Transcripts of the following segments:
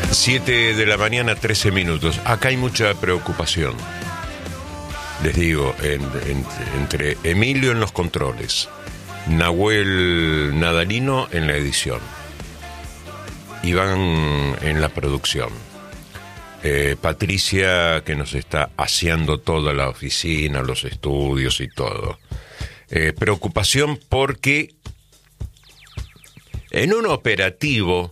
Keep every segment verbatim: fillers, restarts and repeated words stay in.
siete de la mañana, trece minutos. Acá hay mucha preocupación. Les digo, en, en, entre Emilio en los controles, Nahuel Nadalino en la edición, Iván en la producción, eh, Patricia que nos está aseando toda la oficina, los estudios y todo. Eh, preocupación porque en un operativo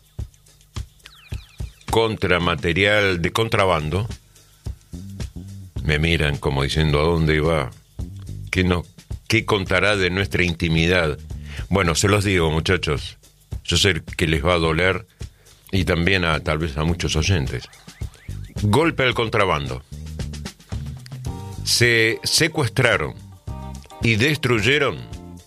contra material de contrabando, me miran como diciendo, ¿a dónde va? ¿Qué, no, ¿Qué contará de nuestra intimidad? Bueno, se los digo, muchachos, yo sé que les va a doler, y también a tal vez a muchos oyentes. Golpe al contrabando. Se secuestraron y destruyeron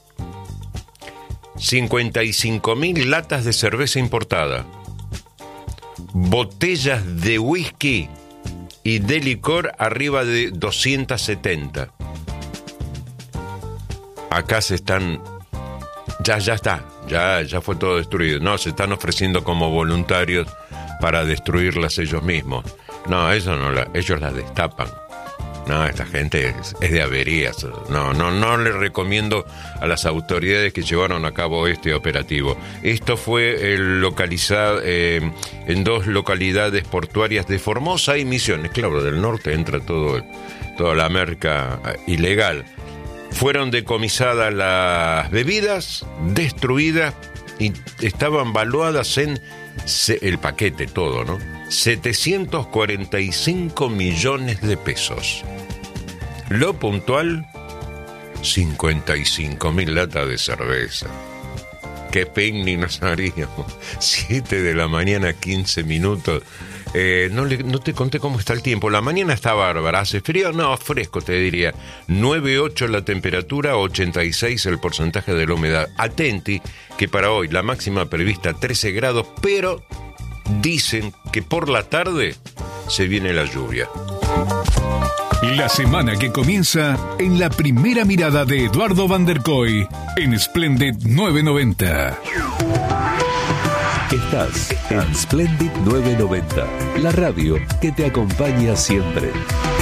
cincuenta y cinco mil latas de cerveza importada, botellas de whisky y de licor arriba de doscientas setenta. Acá se están... Ya, ya está, ya, ya fue todo destruido. No, se están ofreciendo como voluntarios para destruirlas ellos mismos. No, eso no, la, ellos las destapan. No, esta gente es, es de averías. No, no, no les recomiendo a las autoridades que llevaron a cabo este operativo. Esto fue eh, localizado eh, en dos localidades portuarias de Formosa y Misiones. Claro, del norte entra todo, toda la merca ilegal. Fueron decomisadas las bebidas, destruidas, y estaban valuadas en el paquete todo, ¿no? setecientos cuarenta y cinco millones de pesos. Lo puntual, cincuenta y cinco mil latas de cerveza. Qué picnic nos haríamos. siete de la mañana, quince minutos. Eh, no, le, no te conté cómo está el tiempo. La mañana está bárbara. ¿Hace frío? No, fresco te diría. nueve ocho la temperatura, ochenta y seis el porcentaje de la humedad. Atenti que para hoy la máxima prevista trece grados, pero dicen que por la tarde se viene la lluvia. La semana que comienza en la primera mirada de Eduardo Van der Kooi en Splendid nueve noventa. Estás en Splendid nueve noventa, la radio que te acompaña siempre.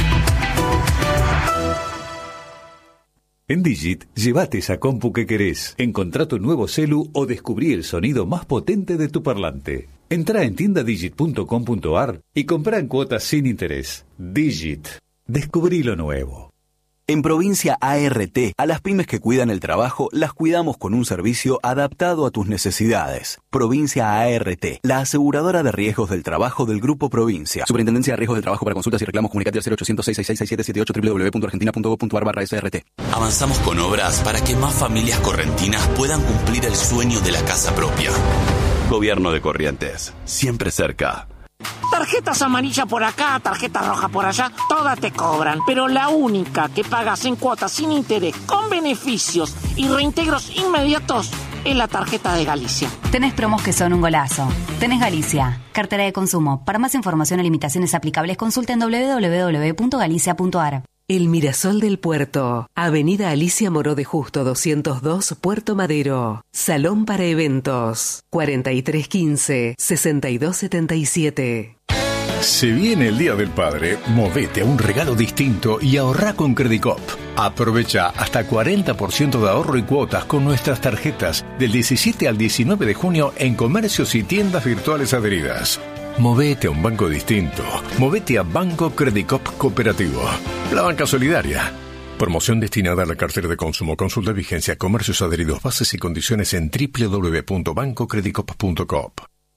En Digit, llévate esa compu que querés, encontrá tu nuevo celu o descubrí el sonido más potente de tu parlante. Entrá en tienda digit punto com punto ar y comprá en cuotas sin interés. Digit. Descubrí lo nuevo. En Provincia A R T, a las pymes que cuidan el trabajo, las cuidamos con un servicio adaptado a tus necesidades. Provincia A R T, la aseguradora de riesgos del trabajo del Grupo Provincia. Superintendencia de Riesgos del Trabajo. Para consultas y reclamos, comunicate al cero ochocientos, seis seis seis, seis siete siete ocho, doble u doble u doble u punto argentina punto gov punto ar barra S R T. Avanzamos con obras para que más familias correntinas puedan cumplir el sueño de la casa propia. Gobierno de Corrientes, siempre cerca. Tarjetas amarillas por acá, tarjeta roja por allá, todas te cobran, pero la única que pagas en cuotas sin interés, con beneficios y reintegros inmediatos, es la tarjeta de Galicia. Tenés promos que son un golazo. Tenés Galicia, cartera de consumo. Para más información o limitaciones aplicables, consulta en doble u doble u doble u punto galicia punto ar. El Mirasol del Puerto, Avenida Alicia Moró de Justo doscientos dos, Puerto Madero. Salón para eventos, cuarenta y tres quince, sesenta y dos setenta y siete. Se viene el Día del Padre, movete a un regalo distinto y ahorrá con Credicop. Aprovecha hasta cuarenta por ciento de ahorro y cuotas con nuestras tarjetas del diecisiete al diecinueve de junio en comercios y tiendas virtuales adheridas. Movete a un banco distinto. Movete a Banco Credicop Cooperativo. La banca solidaria. Promoción destinada a la cartera de consumo. Consulta vigencia, comercios adheridos, bases y condiciones en doble u doble u doble u punto banco credicop punto com.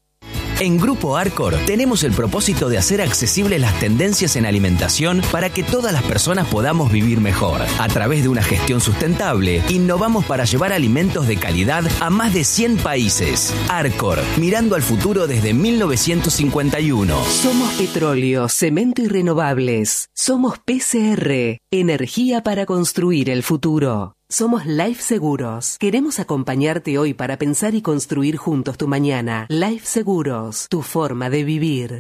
En Grupo Arcor tenemos el propósito de hacer accesibles las tendencias en alimentación para que todas las personas podamos vivir mejor. A través de una gestión sustentable, innovamos para llevar alimentos de calidad a más de cien países. Arcor, mirando al futuro desde mil novecientos cincuenta y uno. Somos petróleo, cemento y renovables. Somos P C R, energía para construir el futuro. Somos Life Seguros. Queremos acompañarte hoy para pensar y construir juntos tu mañana. Life Seguros, tu forma de vivir.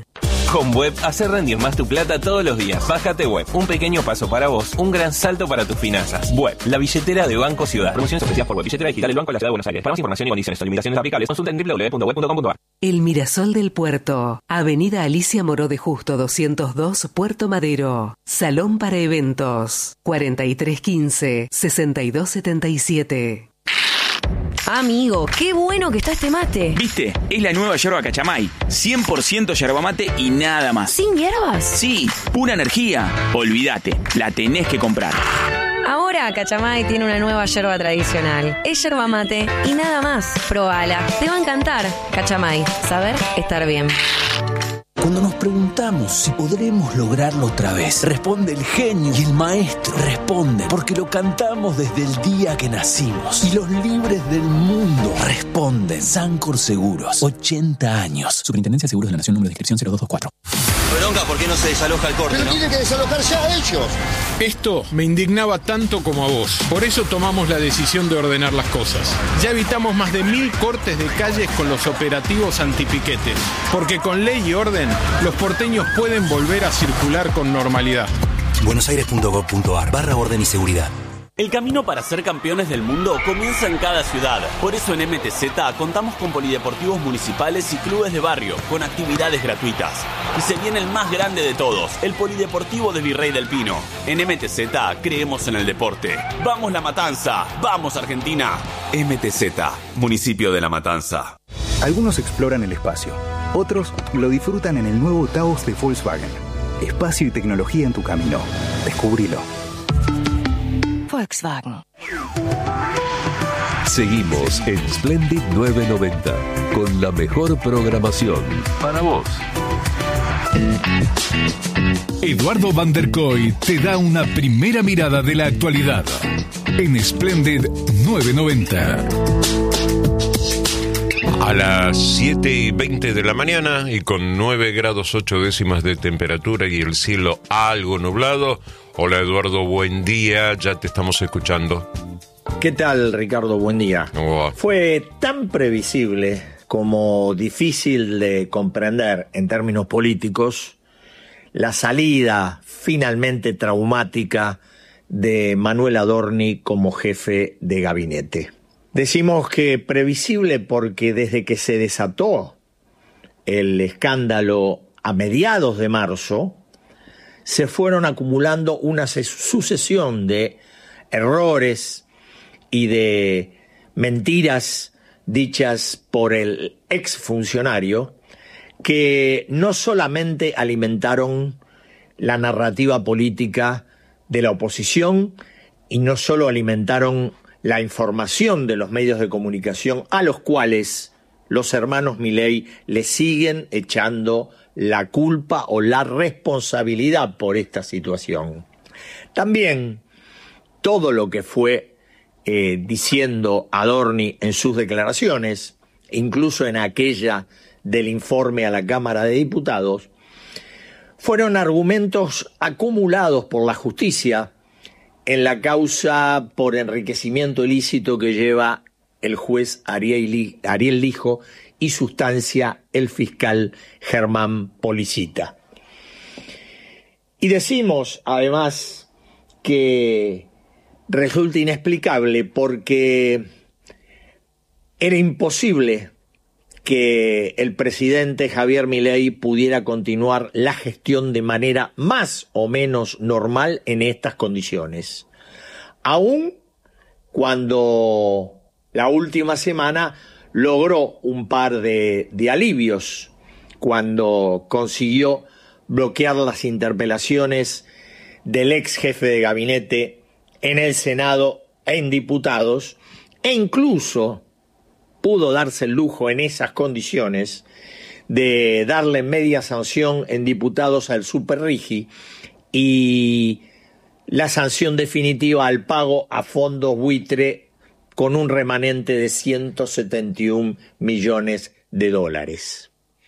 Con Web, hacer rendir más tu plata todos los días. Bájate Web, un pequeño paso para vos, un gran salto para tus finanzas. Web, la billetera de Banco Ciudad. Promociones ofrecidas por Web, billetera digital del Banco de la Ciudad de Buenos Aires. Para más información y condiciones o limitaciones aplicables, consulta en doble u doble u doble u punto web punto com punto a r. El Mirasol del Puerto, Avenida Alicia Moró de Justo doscientos dos, Puerto Madero. Salón para eventos, cuarenta y tres quince, sesenta y dos setenta y siete. Amigo, qué bueno que está este mate. ¿Viste? Es la nueva yerba Cachamay. cien por ciento yerba mate y nada más. ¿Sin hierbas? Sí, pura energía. Olvídate, la tenés que comprar. Ahora Cachamay tiene una nueva yerba tradicional. Es yerba mate y nada más. Probala, te va a encantar. Cachamay, saber estar bien. Cuando nos preguntamos si podremos lograrlo otra vez, responde el genio y el maestro. Responde porque lo cantamos desde el día que nacimos. Y los libres del mundo responden. Sancor Seguros, ochenta años. Superintendencia de Seguros de la Nación, número de inscripción cero dos dos cuatro. Bronca, ¿por qué no se desaloja el corte? Pero ¿no? tiene que desalojar ya a ellos. Esto me indignaba tanto como a vos. Por eso tomamos la decisión de ordenar las cosas. Ya evitamos más de mil cortes de calles con los operativos antipiquetes. Porque con ley y orden, los porteños pueden volver a circular con normalidad. buenosaires punto gov punto a r barra orden y seguridad. El camino para ser campeones del mundo comienza en cada ciudad. Por eso en M T Z contamos con polideportivos municipales y clubes de barrio, con actividades gratuitas. Y se viene el más grande de todos, el Polideportivo de Virrey del Pino. En M T Z creemos en el deporte. ¡Vamos La Matanza! ¡Vamos Argentina! M T Z, municipio de La Matanza. Algunos exploran el espacio, otros lo disfrutan en el nuevo Taos de Volkswagen. Espacio y tecnología en tu camino. Descubrilo. Volkswagen. Seguimos en Splendid novecientos noventa con la mejor programación para vos. Eduardo Van der Koy te da una primera mirada de la actualidad en Splendid novecientos noventa. A las siete y veinte de la mañana y con nueve grados ocho décimas de temperatura y el cielo algo nublado. Hola Eduardo, buen día, ya te estamos escuchando. ¿Qué tal, Ricardo? Buen día. Oh. Fue tan previsible como difícil de comprender en términos políticos la salida finalmente traumática de Manuel Adorni como jefe de gabinete. Decimos que previsible porque desde que se desató el escándalo a mediados de marzo, se fueron acumulando una sucesión de errores y de mentiras dichas por el exfuncionario que no solamente alimentaron la narrativa política de la oposición y no solo alimentaron la información de los medios de comunicación a los cuales los hermanos Milei le siguen echando la culpa o la responsabilidad por esta situación. También todo lo que fue eh, diciendo Adorni en sus declaraciones, incluso en aquella del informe a la Cámara de Diputados, fueron argumentos acumulados por la justicia en la causa por enriquecimiento ilícito que lleva el juez Ariel, Ariel Lijo y sustancia el fiscal Germán Policita. Y decimos, además, que resulta inexplicable porque era imposible que el presidente Javier Milei pudiera continuar la gestión de manera más o menos normal en estas condiciones. Aún cuando la última semana logró un par de, de alivios, cuando consiguió bloquear las interpelaciones del ex jefe de gabinete en el Senado e en diputados, e incluso pudo darse el lujo en esas condiciones de darle media sanción en diputados al Superrigi y la sanción definitiva al pago a fondos buitre con un remanente de ciento setenta y un millones de dólares.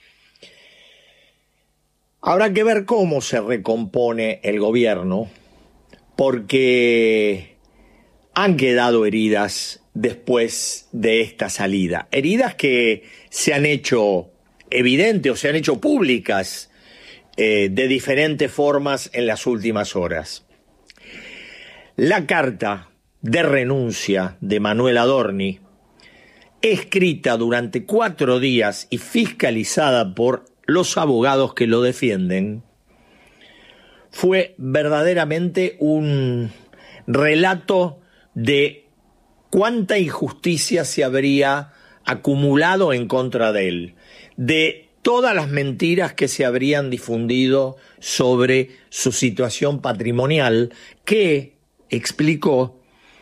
Habrá que ver cómo se recompone el gobierno, porque han quedado heridas después de esta salida. Heridas que se han hecho evidentes o se han hecho públicas eh, de diferentes formas en las últimas horas. La carta de renuncia de Manuel Adorni, escrita durante cuatro días y fiscalizada por los abogados que lo defienden, fue verdaderamente un relato de cuánta injusticia se habría acumulado en contra de él, de todas las mentiras que se habrían difundido sobre su situación patrimonial, que, explicó,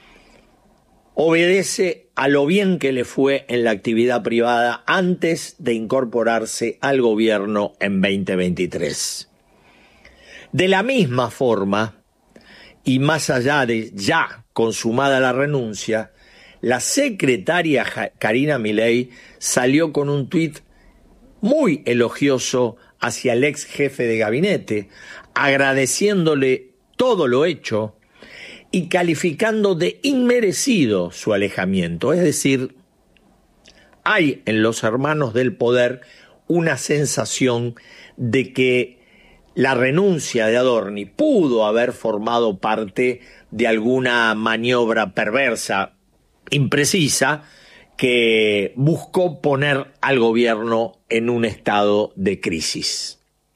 obedece a lo bien que le fue en la actividad privada antes de incorporarse al gobierno en veinte veintitrés. De la misma forma, y más allá de ya consumada la renuncia, la secretaria Karina Milei salió con un tuit muy elogioso hacia el ex jefe de gabinete, agradeciéndole todo lo hecho y calificando de inmerecido su alejamiento. Es decir, hay en los hermanos del poder una sensación de que la renuncia de Adorni pudo haber formado parte de alguna maniobra perversa, imprecisa, que buscó poner al gobierno en un estado de crisis.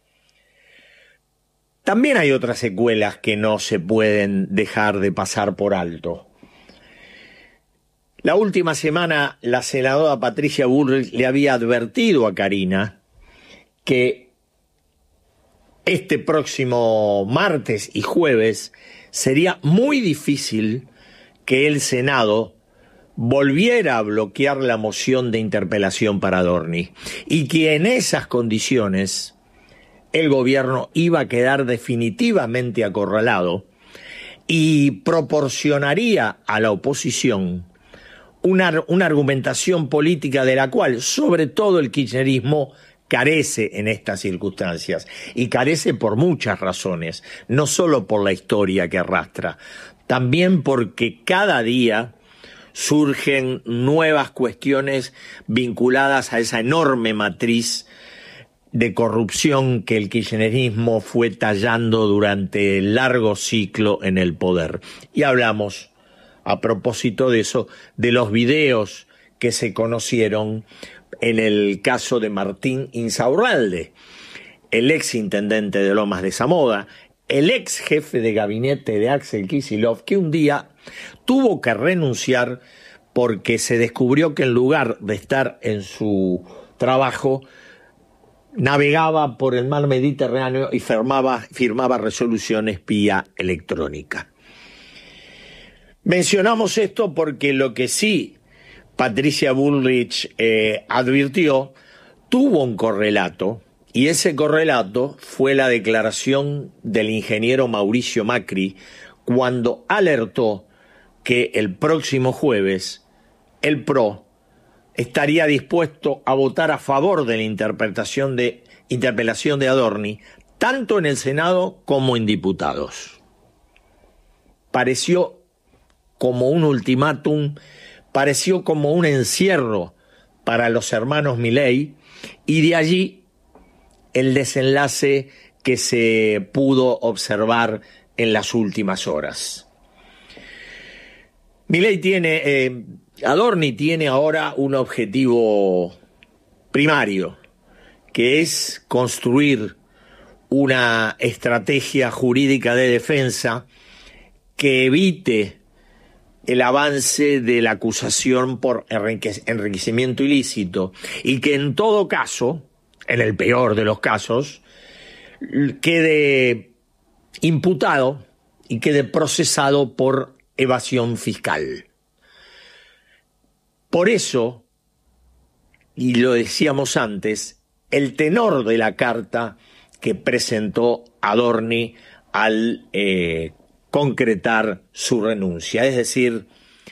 También hay otras secuelas que no se pueden dejar de pasar por alto. La última semana, la senadora Patricia Bullrich le había advertido a Karina que este próximo martes y jueves sería muy difícil que el Senado volviera a bloquear la moción de interpelación para Adorni, y que en esas condiciones el gobierno iba a quedar definitivamente acorralado y proporcionaría a la oposición una, una argumentación política de la cual, sobre todo el kirchnerismo, carece en estas circunstancias, y carece por muchas razones, no solo por la historia que arrastra, también porque cada día surgen nuevas cuestiones vinculadas a esa enorme matriz de corrupción que el kirchnerismo fue tallando durante el largo ciclo en el poder. Y hablamos, a propósito de eso, de los videos que se conocieron en el caso de Martín Insaurralde, el ex intendente de Lomas de Zamora, el ex jefe de gabinete de Axel Kicillof, que un día tuvo que renunciar porque se descubrió que en lugar de estar en su trabajo, navegaba por el mar Mediterráneo y firmaba, firmaba resoluciones vía electrónica. Mencionamos esto porque lo que sí Patricia Bullrich eh, advirtió tuvo un correlato, y ese correlato fue la declaración del ingeniero Mauricio Macri cuando alertó que el próximo jueves el P R O estaría dispuesto a votar a favor de la interpretación de, interpelación de Adorni, tanto en el Senado como en diputados. Pareció como un ultimátum, pareció como un encierro para los hermanos Milei, y de allí el desenlace que se pudo observar en las últimas horas. Milei tiene, eh, Adorni tiene ahora un objetivo primario, que es construir una estrategia jurídica de defensa que evite el avance de la acusación por enriquecimiento ilícito, y que en todo caso, en el peor de los casos, quede imputado y quede procesado por evasión fiscal. Por eso, y lo decíamos antes, el tenor de la carta que presentó Adorni al eh, concretar su renuncia, es decir,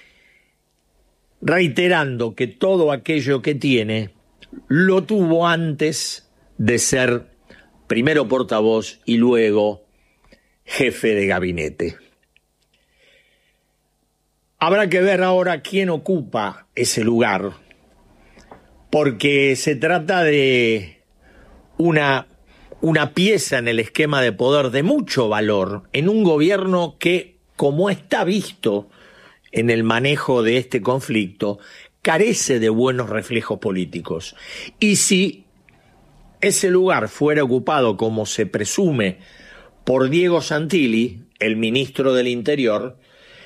reiterando que todo aquello que tiene lo tuvo antes de ser primero portavoz y luego jefe de gabinete. Habrá que ver ahora quién ocupa ese lugar, porque se trata de una, una pieza en el esquema de poder de mucho valor en un gobierno que, como está visto en el manejo de este conflicto, carece de buenos reflejos políticos. Y si ese lugar fuera ocupado, como se presume, por Diego Santilli, el ministro del Interior,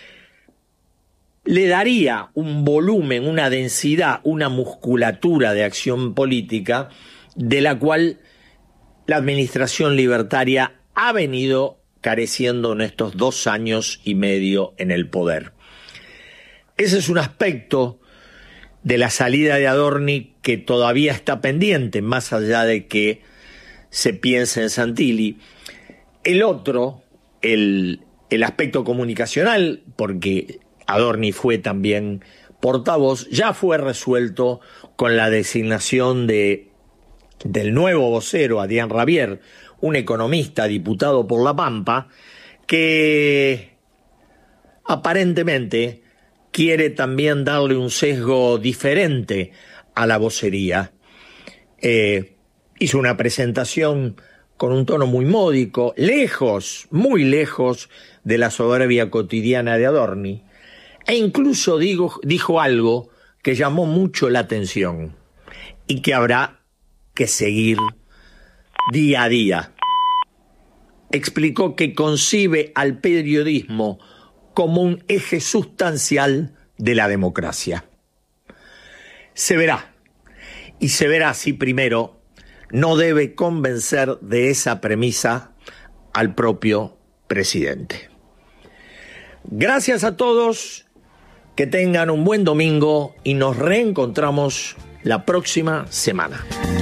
le daría un volumen, una densidad, una musculatura de acción política de la cual la administración libertaria ha venido careciendo en estos dos años y medio en el poder. Ese es un aspecto de la salida de Adorni que todavía está pendiente, más allá de que se piense en Santilli. El otro, el, el aspecto comunicacional, porque Adorni fue también portavoz, ya fue resuelto con la designación de, del nuevo vocero, Adrián Rabier, un economista diputado por La Pampa, que aparentemente quiere también darle un sesgo diferente a la vocería. Eh, hizo una presentación con un tono muy módico, lejos, muy lejos de la soberbia cotidiana de Adorni, e incluso digo, dijo algo que llamó mucho la atención y que habrá que seguir día a día. Explicó que concibe al periodismo como un eje sustancial de la democracia. Se verá, y se verá si primero no debe convencer de esa premisa al propio presidente. Gracias a todos, que tengan un buen domingo y nos reencontramos la próxima semana.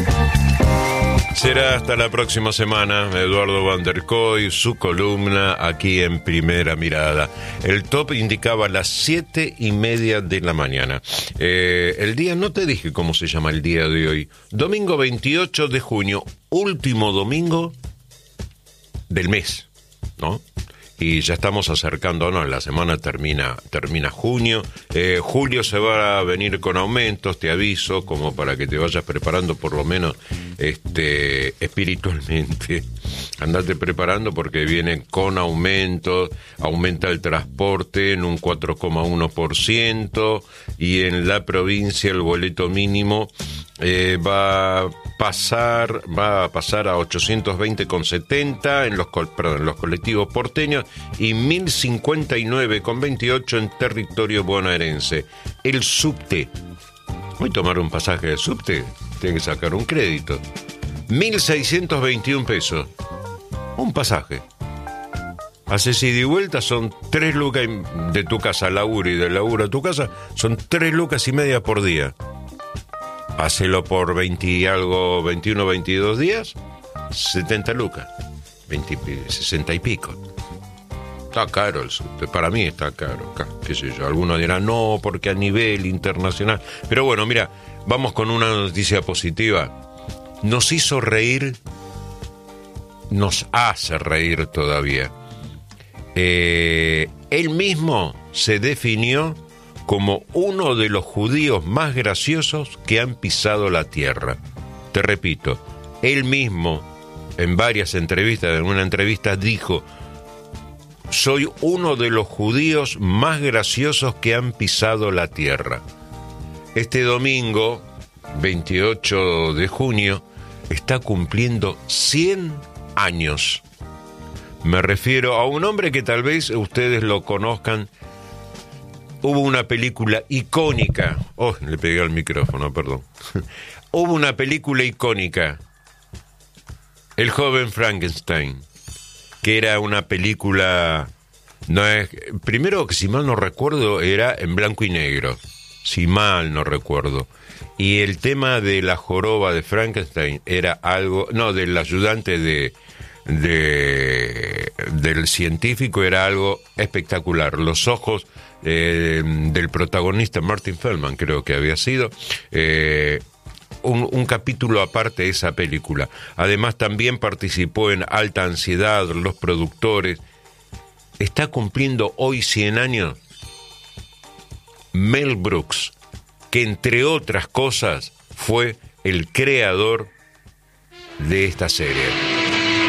Será hasta la próxima semana. Eduardo Van der Kooi, su columna aquí en Primera Mirada. El top indicaba las siete y media de la mañana. Eh, el día, no te dije cómo se llama el día de hoy. Domingo veintiocho de junio, último domingo del mes, ¿no? Y ya estamos acercándonos, la semana termina termina junio, eh, julio se va a venir con aumentos, te aviso, como para que te vayas preparando por lo menos este espiritualmente. Andate preparando porque viene con aumentos, aumenta el transporte en un cuatro coma uno por ciento y en la provincia el boleto mínimo eh, va a pasar va a pasar a ochocientos veinte con setenta en los perdón, en los colectivos porteños y mil cincuenta y nueve con veintiocho en territorio bonaerense. El subte, voy a tomar un pasaje de subte, tiene que sacar un crédito, mil seiscientos veintiún pesos un pasaje. Haces ida y vuelta, son tres lucas de tu casa al laburo y del laburo a tu casa, son tres lucas y media por día. Hacelo por veinte y algo, veintiuno, veintidós días, setenta lucas, veinte, sesenta y pico. Está caro el subte, para mí está caro, qué sé yo. Algunos dirán, no, porque a nivel internacional. Pero bueno, mira, vamos con una noticia positiva. Nos hizo reír, nos hace reír todavía. Eh, él mismo se definió como uno de los judíos más graciosos que han pisado la tierra. Te repito, él mismo en varias entrevistas, en una entrevista dijo: soy uno de los judíos más graciosos que han pisado la tierra. Este domingo, veintiocho de junio, está cumpliendo cien años. Me refiero a un hombre que tal vez ustedes lo conozcan. Hubo una película icónica. Oh, le pegué al micrófono, perdón. Hubo una película icónica, El joven Frankenstein, que era una película, no es, primero, que si mal no recuerdo, era en blanco y negro, si mal no recuerdo. Y el tema de la joroba de Frankenstein era algo, no, del ayudante de, de del científico, era algo espectacular. Los ojos eh, del protagonista, Martin Feldman, creo que había sido, eh, Un, un capítulo aparte de esa película. Además también participó en Alta Ansiedad, Los Productores. Está cumpliendo hoy cien años Mel Brooks, que entre otras cosas fue el creador de esta serie.